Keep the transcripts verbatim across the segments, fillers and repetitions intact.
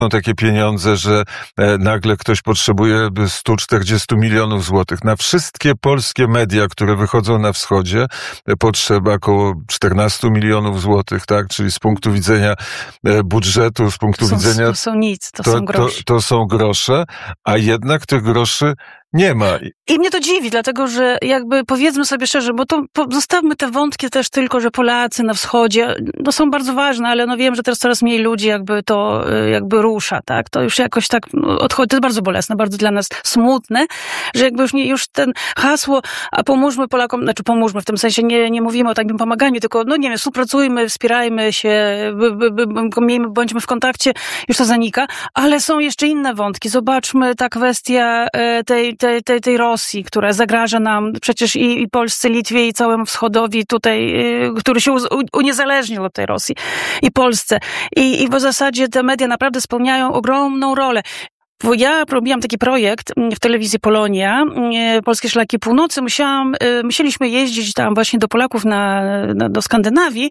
są takie pieniądze, że e, nagle ktoś potrzebuje sto czterdzieści milionów złotych. Na wszystkie polskie media, które wychodzą na wschodzie, e, potrzeba około czternaście milionów złotych, tak? Czyli z punktu widzenia e, budżetu, z punktu to są, widzenia... To są nic, to, to są grosze. To, to są grosze, a jednak tych groszy nie ma. I mnie to dziwi, dlatego że jakby powiedzmy sobie szczerze, bo to zostawmy te wątki też tylko, że Polacy na wschodzie, no są bardzo ważne, ale no wiem, że teraz coraz mniej ludzi jakby to jakby rusza, tak? To już jakoś tak odchodzi, to jest bardzo bolesne, bardzo dla nas smutne, że jakby już nie, już ten hasło, a pomóżmy Polakom, znaczy pomóżmy, w tym sensie nie, nie mówimy o takim pomaganiu, tylko no nie wiem, współpracujmy, wspierajmy się, by, by, by, miejmy, bądźmy w kontakcie, już to zanika, ale są jeszcze inne wątki. Zobaczmy ta kwestia tej Tej, tej, tej Rosji, która zagraża nam przecież i, i Polsce, Litwie i całemu wschodowi tutaj, y, który się uniezależnił od tej Rosji i Polsce. I, i w zasadzie te media naprawdę spełniają ogromną rolę. Bo ja robiłam taki projekt w telewizji Polonia, Polskie Szlaki Północy. Musiałam, musieliśmy jeździć tam właśnie do Polaków na, na, do Skandynawii,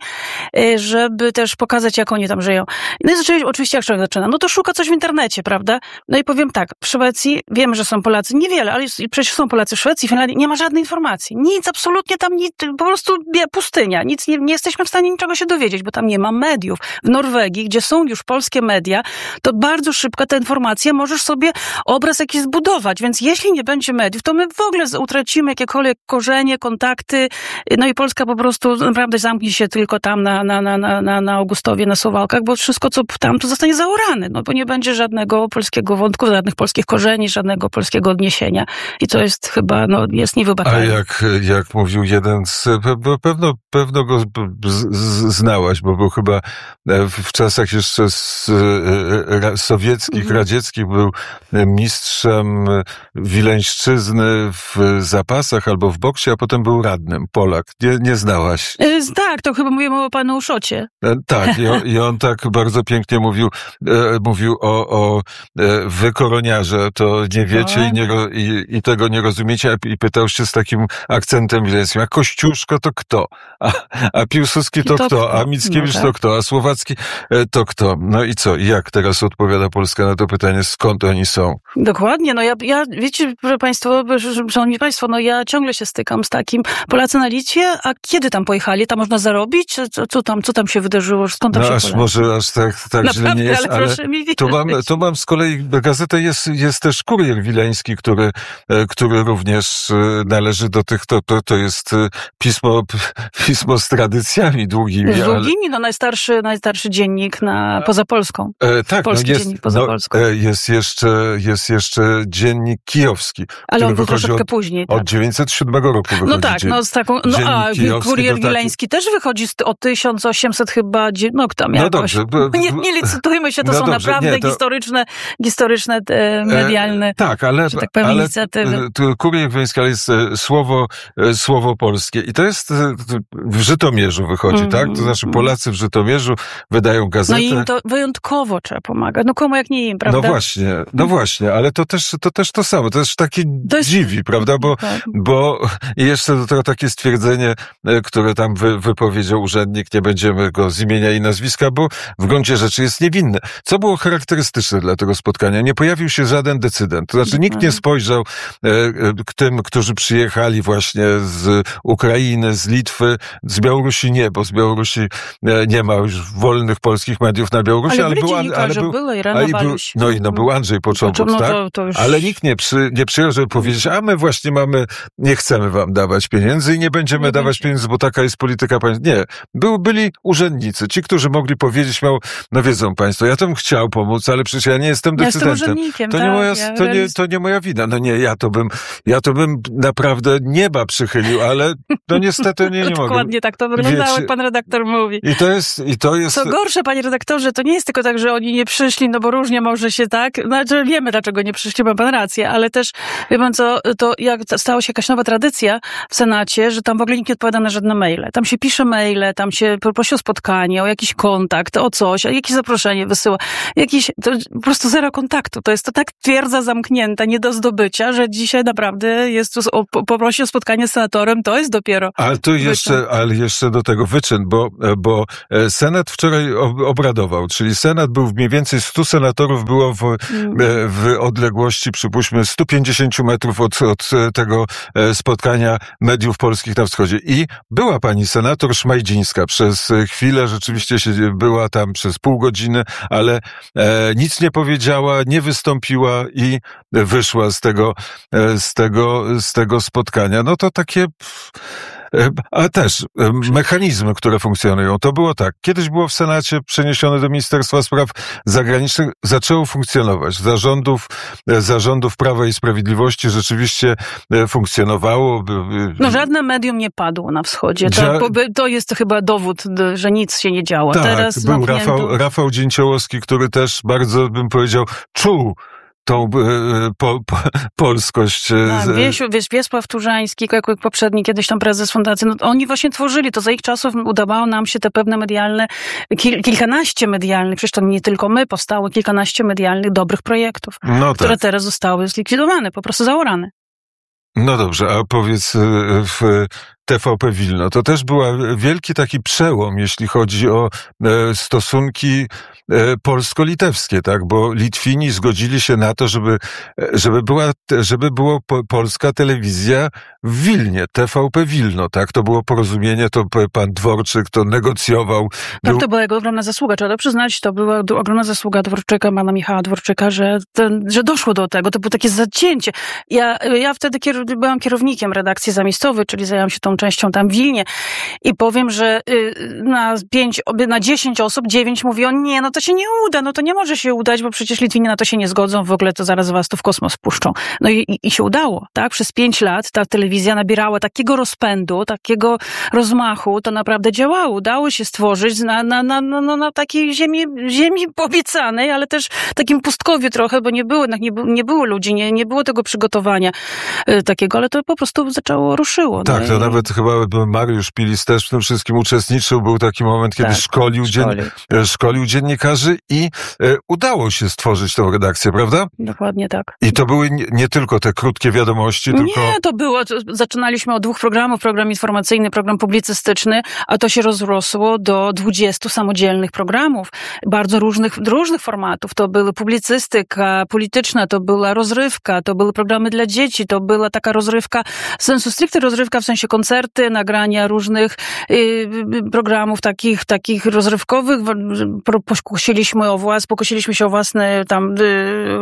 żeby też pokazać, jak oni tam żyją. No i zaczęli, oczywiście jak człowiek zaczyna, no to szuka coś w internecie, prawda? No i powiem tak, w Szwecji, wiemy, że są Polacy, niewiele, ale jest, przecież są Polacy w Szwecji, w Finlandii, nie ma żadnej informacji. Nic, absolutnie tam nic, po prostu pustynia. Nic, nie, nie jesteśmy w stanie niczego się dowiedzieć, bo tam nie ma mediów. W Norwegii, gdzie są już polskie media, to bardzo szybko ta informacja możesz sobie obraz jakiś zbudować, więc jeśli nie będzie mediów, to my w ogóle utracimy jakiekolwiek korzenie, kontakty, no i Polska po prostu naprawdę zamknie się tylko tam na, na, na, na, na Augustowie, na Suwałkach, bo wszystko, co tam, to zostanie zaorane, no bo nie będzie żadnego polskiego wątku, żadnych polskich korzeni, żadnego polskiego odniesienia i to jest chyba, no, jest niewybaczalne. A jak, jak mówił jeden z, pewno, pewno go z, z, znałaś, bo był chyba w czasach jeszcze z, sowieckich, mhm. radzieckich, był mistrzem Wileńszczyzny w zapasach albo w boksie, a potem był radnym, Polak. Nie, nie znałaś? E, tak, to chyba mówimy o panu Szocie. E, tak, i on, i on tak bardzo pięknie mówił, e, mówił o, o e, wykoroniarze, to nie wiecie i, nie, i, i tego nie rozumiecie, i pytał się z takim akcentem wileńskim, a Kościuszko to kto? A, a Piłsudski to, to kto? kto? A Mickiewicz no tak. to kto? A Słowacki e, to kto? No i co? I jak teraz odpowiada Polska na to pytanie, skąd oni są? Dokładnie, no ja, ja wiecie, proszę Państwo, szanowni Państwo, no ja ciągle się stykam z takim, Polacy na Litwie, a kiedy tam pojechali? Tam można zarobić? Co, co tam, co tam się wydarzyło? Skąd tam no się aż poleci? może aż tak, tak Naprawdę, źle nie jest, ale, ale, proszę mi wierzyć. tu mam, tu mam z kolei gazetę, jest, jest też Kurier Wileński, który, który również należy do tych, to, to, to jest pismo, pismo z tradycjami długimi. Z długimi, ale... no najstarszy, najstarszy dziennik na, poza Polską. E, tak, Polski no jest, dziennik poza no, Polską. Jest jeszcze, jest jeszcze dziennik kijowski. Ale on był troszeczkę od, później. Tak. Od dziewięćset siódmego roku wychodzi. No tak, dzień, no z taką, no a Kurier Wileński też wychodzi z, od tysiąc osiemset chyba, no tam jakoś. No dobrze. Bo, nie, nie licytujmy się, to no są dobrze, naprawdę nie, to... historyczne, historyczne, te, medialne, e, tak, ale, że tak powiem, ale inicjatywy. Kurier Wileński, ale jest słowo, słowo polskie i to jest w Żytomierzu wychodzi, mm, tak? To znaczy Polacy w Żytomierzu wydają gazetę. No i im to wyjątkowo trzeba pomagać. No komu jak nie im, prawda? No właśnie, no właśnie, ale to też to, też to samo. To też takie to jest... dziwi, prawda? Bo, tak. bo i jeszcze do tego takie stwierdzenie, które tam wy, wypowiedział urzędnik, nie będziemy go z imienia i nazwiska, bo w gruncie rzeczy jest niewinny. Co było charakterystyczne dla tego spotkania? Nie pojawił się żaden decydent. To znaczy nikt nie spojrzał e, k tym, którzy przyjechali właśnie z Ukrainy, z Litwy, z Białorusi nie, bo z Białorusi e, nie ma już wolnych polskich mediów na Białorusi, ale, ale był, ale był, były, ale był no i no był Andrzej Początek, no, tak? To, to już... Ale nikt nie, przy, nie przyjął, żeby powiedzieć, a my właśnie mamy, nie chcemy wam dawać pieniędzy i nie będziemy nie dawać będzie. pieniędzy, bo taka jest polityka państwa. Nie. Był, byli urzędnicy, ci, którzy mogli powiedzieć, miał, no wiedzą państwo, ja to bym chciał pomóc, ale przecież ja nie jestem decydentem. Ja to, tak, nie moja, ja to, nie, to nie moja wina. No nie, ja to bym, ja to bym naprawdę nieba przychylił, ale no niestety nie, nie mogę. Dokładnie tak to wyglądało, jak pan redaktor mówi. I to jest, i to jest... Co gorsze, panie redaktorze, to nie jest tylko tak, że oni nie przyszli, no bo różnie może się tak, znaczy wiemy, dlaczego nie przyszli, ma pan rację, ale też, wie pan co, to jak stała się jakaś nowa tradycja w Senacie, że tam w ogóle nikt nie odpowiada na żadne maile. Tam się pisze maile, tam się prosi o spotkanie, o jakiś kontakt, o coś, o jakieś zaproszenie wysyła. Jakiś, to po prostu zero kontaktu. To jest to tak twierdza zamknięta, nie do zdobycia, że dzisiaj naprawdę jest tu, o, poprosi o spotkanie z senatorem, to jest dopiero Ale tu jeszcze, ale jeszcze do tego wyczyn, bo, bo Senat wczoraj obradował, czyli Senat był mniej więcej stu senatorów było w, w odległości, przypuśćmy, stu pięćdziesięciu metrów od, od tego spotkania mediów polskich na wschodzie. I była pani senator Szmajdzińska przez chwilę, rzeczywiście się była tam przez pół godziny, ale e, nic nie powiedziała, nie wystąpiła i wyszła z tego, z tego, z tego spotkania. No to takie... A też mechanizmy, które funkcjonują. To było tak. Kiedyś było w Senacie przeniesione do Ministerstwa Spraw Zagranicznych, zaczęło funkcjonować. Zarządów, zarządów Prawa i Sprawiedliwości rzeczywiście funkcjonowało. No żadne medium nie padło na wschodzie. To, Dzia... to jest chyba dowód, że nic się nie działo. Tak, Teraz był zamknięto... Rafał, Rafał Dzięciołowski, który też bardzo, bym powiedział, czuł tą po, po, polskość. Tak, Wiesiu, wiesz, Wiesław Turzański, jak poprzedni kiedyś tam prezes fundacji, no, oni właśnie tworzyli to. Za ich czasów udawało nam się te pewne medialne, kil, kilkanaście medialnych, przecież to nie tylko my, powstało kilkanaście medialnych dobrych projektów, no które tak. teraz zostały zlikwidowane, po prostu zaorane. No dobrze, a powiedz w T V P Wilno, to też był wielki taki przełom, jeśli chodzi o stosunki polsko-litewskie, tak? Bo Litwini zgodzili się na to, żeby, żeby była, żeby było polska telewizja w Wilnie, T V P Wilno, tak? To było porozumienie, to pan Dworczyk to negocjował. Tak, to była jego ogromna zasługa, trzeba to przyznać, to była ogromna zasługa Dworczyka, pana Michała Dworczyka, że, ten, że doszło do tego, to było takie zacięcie. Ja, ja wtedy kier, byłam kierownikiem redakcji zamiejscowej, czyli zajęłam się tą częścią tam w Wilnie i powiem, że na pięć, na dziesięć osób, dziewięć mówiło, nie, no to się nie uda, no to nie może się udać, bo przecież Litwini na to się nie zgodzą, w ogóle to zaraz was tu w kosmos puszczą. No i, i, i się udało, tak? Przez pięć lat ta telewizja nabierała takiego rozpędu, takiego rozmachu, to naprawdę działało. Udało się stworzyć na, na, na, na, na takiej ziemi, ziemi obiecanej, ale też takim pustkowiu trochę, bo nie było, nie, nie było ludzi, nie, nie było tego przygotowania y, takiego, ale to po prostu zaczęło, ruszyło. Tak, no to i... nawet chyba Mariusz Pilis też w tym wszystkim uczestniczył. Był taki moment, kiedy tak, szkolił, szkolił. Dzien... szkolił dziennikarzy i e, udało się stworzyć tą redakcję, prawda? Dokładnie tak. I to były nie, nie tylko te krótkie wiadomości, tylko... Nie, to było, to zaczynaliśmy od dwóch programów, program informacyjny, program publicystyczny, a to się rozrosło do dwudziestu samodzielnych programów, bardzo różnych, różnych formatów. To były publicystyka polityczna, to była rozrywka, to były programy dla dzieci, to była taka rozrywka, sensu stricte rozrywka, w sensie koncerty, nagrania różnych y, programów takich, takich rozrywkowych. Pokusiliśmy o włas, pokusiliśmy się o własne tam y,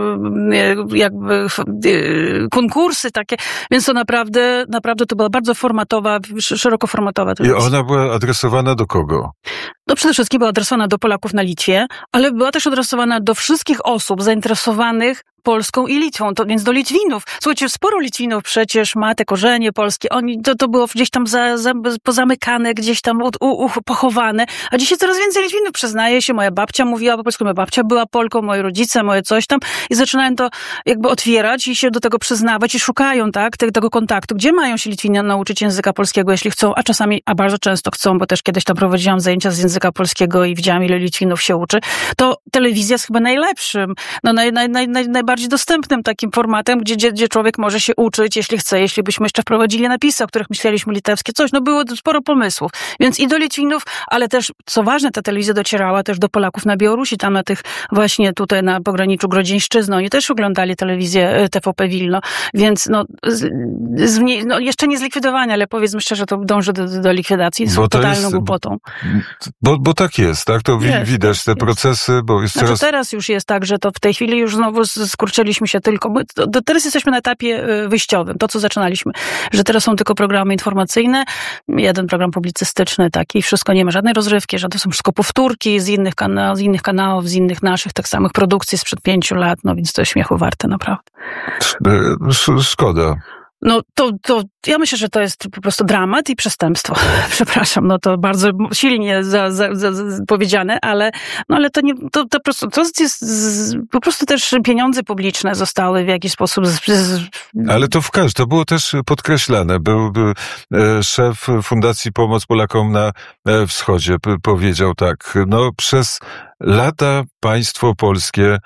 y, jakby y, konkursy takie, więc to naprawdę, naprawdę to była bardzo formatowa, szerokoformatowa telewizja. I ona była adresowana do kogo? No przede wszystkim była adresowana do Polaków na Litwie, ale była też adresowana do wszystkich osób zainteresowanych Polską i Litwą, to więc do Litwinów. Słuchajcie, sporo Litwinów przecież ma te korzenie polskie, oni, to, to było gdzieś tam za, za, pozamykane, gdzieś tam u, u, pochowane, a dzisiaj coraz więcej Litwinów przyznaje się, moja babcia mówiła po polsku, moja babcia była Polką, moi rodzice, moje coś tam i zaczynają to jakby otwierać i się do tego przyznawać i szukają, tak, te, tego kontaktu, gdzie mają się Litwini nauczyć języka polskiego, jeśli chcą, a czasami, a bardzo często chcą, bo też kiedyś tam prowadziłam zajęcia z języka polskiego i widziałam, ile Litwinów się uczy, to telewizja jest chyba najlepszym, no naj, naj, naj, naj, najbardziej dostępnym takim formatem, gdzie, gdzie, gdzie człowiek może się uczyć, jeśli chce, jeśli byśmy jeszcze wprowadzili napisy, o których myśleliśmy litewskie, coś, no było sporo pomysłów. Więc i do Litwinów, ale też, co ważne, ta telewizja docierała też do Polaków na Białorusi, tam na tych właśnie tutaj na pograniczu Grodzieńszczyzny, oni też oglądali telewizję T V P Wilno, więc no, z, z, no jeszcze nie zlikwidowania, ale powiedzmy szczerze, to dąży do, do likwidacji z totalną jest, głupotą. Bo, bo tak jest, tak? To jest, widać te jest. procesy, bo jest znaczy, coraz... teraz już jest tak, że to w tej chwili już znowu skurczyliśmy się tylko, my, to, teraz jesteśmy na etapie wyjściowym, to co zaczynaliśmy, że teraz są tylko programy informacyjne, jeden program publicystyczny taki, wszystko, nie ma żadnej rozrywki, że to są wszystko powtórki z innych, kana- z innych kanałów, z innych naszych tak samych produkcji sprzed pięciu lat, no więc to jest śmiechu warte, naprawdę. Szkoda. No to, to ja myślę, że to jest po prostu dramat i przestępstwo. Przepraszam, no to bardzo silnie za, za, za, za powiedziane, ale, no ale to nie, to, to po prostu, to jest z, po prostu też pieniądze publiczne zostały w jakiś sposób. Z, z... Ale to w każdym, to było też podkreślane. Był, był szef Fundacji Pomoc Polakom na Wschodzie, powiedział tak, no przez lata państwo polskie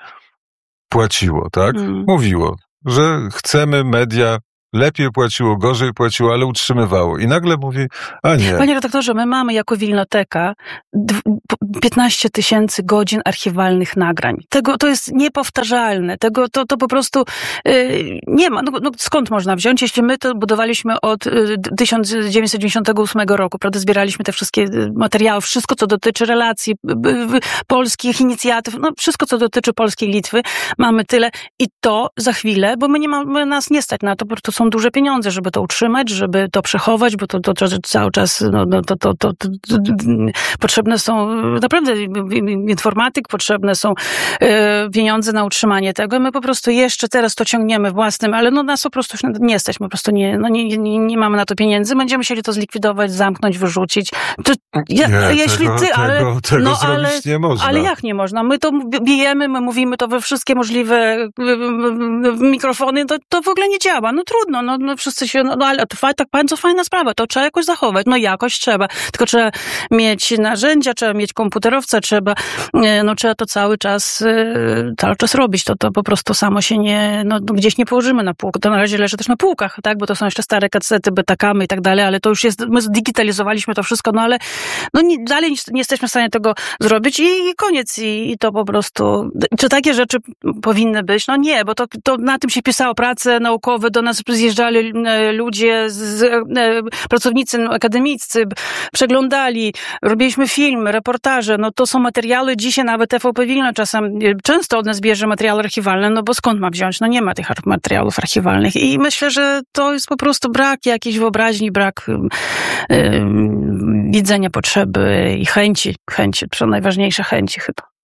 płaciło, tak? Hmm. Mówiło, że chcemy media, lepiej płaciło, gorzej płaciło, ale utrzymywało. I nagle mówi, a nie. Panie redaktorze, my mamy jako Wilnoteka piętnaście tysięcy godzin archiwalnych nagrań. Tego, to jest niepowtarzalne. Tego, to, to po prostu yy, nie ma. No, no, skąd można wziąć, jeśli my to budowaliśmy od y, tysiąc dziewięćset dziewięćdziesiątego ósmego roku, prawda? Zbieraliśmy te wszystkie materiały, wszystko, co dotyczy relacji y, y, polskich inicjatyw, no wszystko, co dotyczy Polskiej Litwy, mamy tyle i to za chwilę, bo my nie mamy, nas nie stać na to, bo to są duże pieniądze, żeby to utrzymać, żeby to przechować, bo to, to, to cały czas, no, no, to, to, to, to, to potrzebne są naprawdę informatyk, potrzebne są e, pieniądze na utrzymanie tego. My po prostu jeszcze teraz to ciągniemy własnym, ale no nas po prostu już nie stać, po prostu nie, no nie, nie, nie mamy na to pieniędzy. Będziemy musieli to zlikwidować, zamknąć, wyrzucić. To, ja, nie, jeśli tego, ty, ale... Tego, tego no, zrobić ale, nie można. Ale jak nie można? My to bijemy, my mówimy to we wszystkie możliwe mikrofony, to, to w ogóle nie działa. No trudno, no, no wszyscy się, no, no ale to tak bardzo fajna sprawa, to trzeba jakoś zachować. No jakoś trzeba. Tylko trzeba mieć narzędzia, trzeba mieć komputerowca, trzeba, no trzeba to cały czas, cały czas robić. To, to po prostu samo się nie, no gdzieś nie położymy na półkę. To na razie leży też na półkach, tak, bo to są jeszcze stare kasety, betakamy i tak dalej, ale to już jest, my zdigitalizowaliśmy to wszystko, no ale no nie, dalej nie, nie jesteśmy w stanie tego zrobić i, i koniec. I, I to po prostu, czy takie rzeczy powinny być? No nie, bo to, to na tym się pisało prace naukowe, do nas zjeżdżali ludzie, z, pracownicy akademiccy, przeglądali, robiliśmy filmy, reportaże, no to są materiały, dzisiaj nawet T V P Wilno czasem, często od nas bierze materiały archiwalne, no bo skąd ma wziąć? No nie ma tych materiałów archiwalnych i myślę, że to jest po prostu brak jakiejś wyobraźni, brak yy, widzenia potrzeby i chęci, chęci, to są najważniejsze chęci chyba.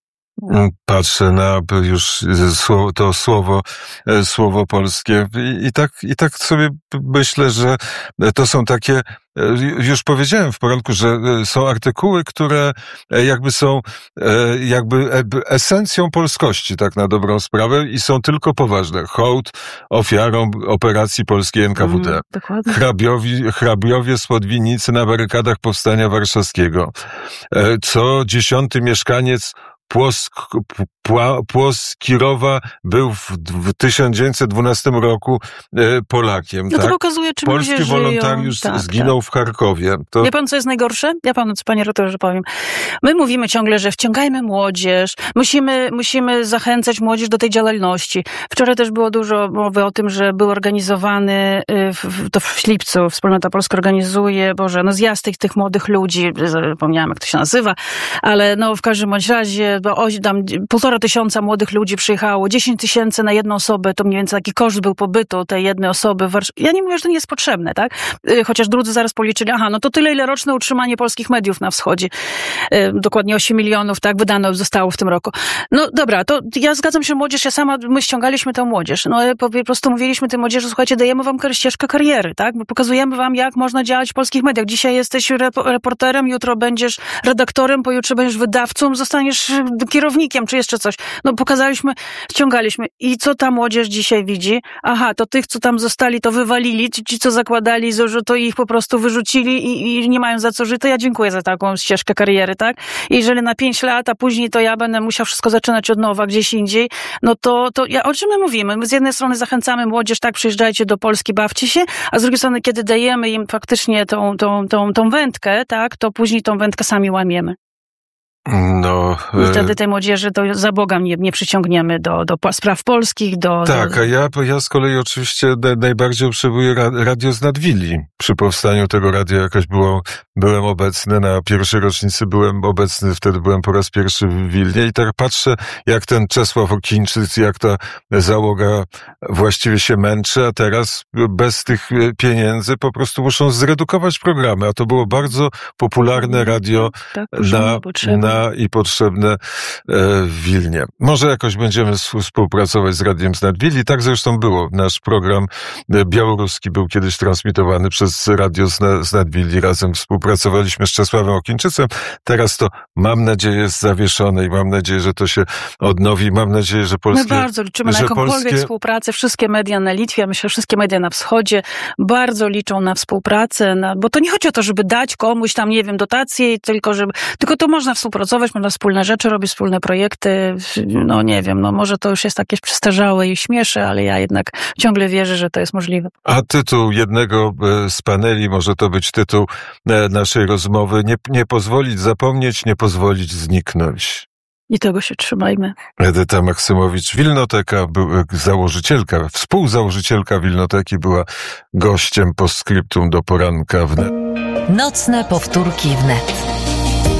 Patrzę na już to słowo, słowo polskie i, i tak, i tak sobie myślę, że to są takie, już powiedziałem w poranku, że są artykuły, które jakby są jakby esencją polskości, tak na dobrą sprawę i są tylko poważne. Hołd ofiarom operacji polskiej N K W D. Mm, Hrabiowi, hrabiowie spod winnicy na barykadach Powstania Warszawskiego. Co dziesiąty mieszkaniec Płosk, Pła, Płoskirowa był w, w tysiąc dziewięćset dwunastym roku e, Polakiem. No to tak? pokazuje, czym Polski ludzie wolontariusz żyją. Tak, zginął tak. w Charkowie. To... Wie pan, co jest najgorsze? Ja panu, panie redaktorze, powiem. My mówimy ciągle, że wciągajmy młodzież, musimy, musimy zachęcać młodzież do tej działalności. Wczoraj też było dużo mowy o tym, że był organizowany, w, to w Ślipcu, Wspólnota Polska organizuje, Boże, no zjazd tych, tych młodych ludzi, zapomniałam, jak to się nazywa, ale no w każdym bądź razie, bo o, tam półtora tysiąca młodych ludzi przyjechało, dziesięć tysięcy na jedną osobę, to mniej więcej taki koszt był pobytu tej jednej osoby w Warszawie. Ja nie mówię, że to nie jest potrzebne, tak? Chociaż drudzy zaraz policzyli, aha, no to tyle, ile roczne utrzymanie polskich mediów na wschodzie. Dokładnie osiem milionów, tak, wydano zostało w tym roku. No dobra, to ja zgadzam się, młodzież, ja sama, my ściągaliśmy tę młodzież. No po, po prostu mówiliśmy tej młodzieży, słuchajcie, dajemy wam ścieżkę kariery, tak? Bo pokazujemy wam, jak można działać w polskich mediach. Dzisiaj jesteś reporterem, jutro będziesz redaktorem, pojutrze będziesz wydawcą, zostaniesz kierownikiem, czy jeszcze coś. No pokazaliśmy, ściągaliśmy. I co ta młodzież dzisiaj widzi? Aha, to tych, co tam zostali, to wywalili, ci, ci co zakładali, że to ich po prostu wyrzucili i, i nie mają za co żyć, to ja dziękuję za taką ścieżkę kariery, tak? I jeżeli na pięć lat, a później to ja będę musiał wszystko zaczynać od nowa, gdzieś indziej, no to, to ja, o czym my mówimy? My z jednej strony zachęcamy młodzież, tak, przyjeżdżajcie do Polski, bawcie się, a z drugiej strony, kiedy dajemy im faktycznie tą, tą, tą, tą wędkę, tak, to później tą wędkę sami łamiemy. No, I wtedy tej młodzieży to za Boga nie, nie przyciągniemy do, do spraw polskich, do... Tak, do... a ja, ja z kolei oczywiście najbardziej obserwuję radio z Nadwili. Przy powstaniu tego radia jakoś było, byłem obecny, na pierwszej rocznicy byłem obecny, wtedy byłem po raz pierwszy w Wilnie i tak patrzę, jak ten Czesław Okińczyk, jak ta załoga właściwie się męczy, a teraz bez tych pieniędzy po prostu muszą zredukować programy, a to było bardzo popularne radio tak, na, na a i potrzebne w Wilnie. Może jakoś będziemy współpracować z Radiem z Nadwili. Tak zresztą było. Nasz program białoruski był kiedyś transmitowany przez Radio z Nadwili. Razem współpracowaliśmy z Czesławem Okińczycem. Teraz to, mam nadzieję, jest zawieszone i mam nadzieję, że to się odnowi. Mam nadzieję, że polskie... My bardzo liczymy na jakąkolwiek polskie... współpracę. Wszystkie media na Litwie, myślę, wszystkie media na wschodzie bardzo liczą na współpracę, na... bo to nie chodzi o to, żeby dać komuś tam, nie wiem, dotacje, tylko żeby... Tylko to można współpracować, można wspólne rzeczy robić, wspólne projekty. No nie wiem, no może to już jest takie przestarzałe i śmieszy, ale ja jednak ciągle wierzę, że to jest możliwe. A tytuł jednego z paneli, może to być tytuł naszej rozmowy, nie, nie pozwolić zapomnieć, nie pozwolić zniknąć. I tego się trzymajmy. Edyta Maksymowicz, Wilnoteka, założycielka, współzałożycielka Wilnoteki, była gościem postscriptum do poranka wnet. Nocne powtórki wnet.